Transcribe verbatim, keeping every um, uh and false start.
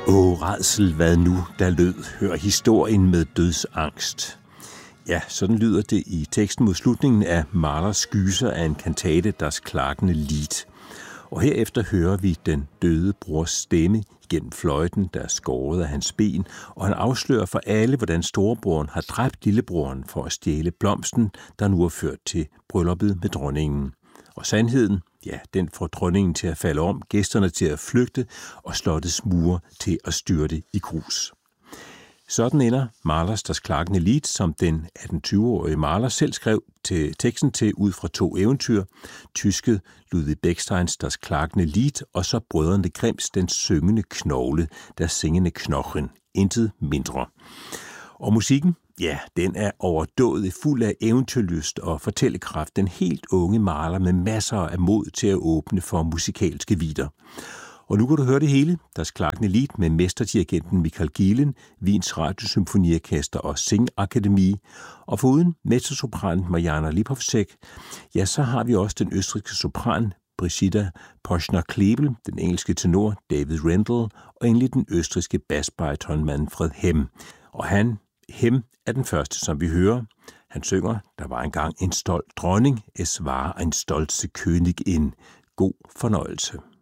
Åh, rædsel, hvad nu, der lød, hør historien med dødsangst. Ja, sådan lyder det i teksten mod slutningen af Mahlers gyser af en kantate, Das klagende Lied. Og herefter hører vi den døde brors stemme gennem fløjten, der er skåret af hans ben, og han afslører for alle, hvordan storebroren har dræbt lillebroren for at stjæle blomsten, der nu er ført til brylluppet med dronningen. Og sandheden, ja, den får dronningen til at falde om, gæsterne til at flygte og slottets mure til at styrte i grus. Sådan ender Mahlers Das klagende Lied, som den atten-tyve-årige Mahler selv skrev til teksten til ud fra to eventyr, tyske Ludwig Bechsteins Das klagende Lied og så brødrene Grimms Den syngende knogle, Der singende Knochen, intet mindre. Og musikken, ja, den er overdådig, fuld af eventyrlyst og fortællekraft. Den helt unge Mahler med masser af mod til at åbne for musikalske vidder. Og nu kan du høre det hele, Das klagende Lied med mesterdirigenten Michael Gielen, Wiens Radiosymfoniorkester og Singakademie. Og foruden mezzosopranen Mariana Lipovsek, ja, så har vi også den østrigske sopran Brigitta Poschner-Klebel, den engelske tenor David Rendell og endelig den østrigske basbariton Manfred Hemm. Og han, Hemm, er den første, som vi hører. Han synger, der var engang en stolt dronning, es war ein stolze Königin. God fornøjelse.